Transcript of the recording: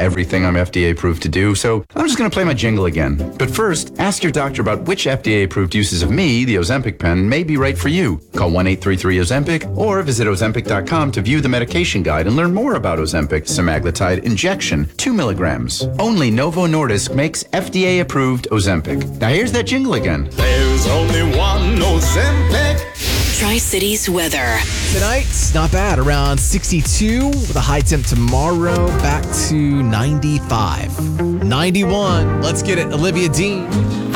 everything I'm FDA approved to do, so I'm just going to play my jingle again. But first, ask your doctor about which FDA approved uses of me, the Ozempic pen, may be right for you. Call 1-833-OZEMPIC or visit Ozempic.com to view the medication guide and learn more about Ozempic semaglutide injection, 2 milligrams. Only Novo Nordisk makes FDA approved Ozempic. Now here's that jingle again. There's only one Ozempic. Tri-Cities weather. Tonight, not bad. Around 62 with a high temp tomorrow. Back to 95. 91. Let's get it. Olivia Dean.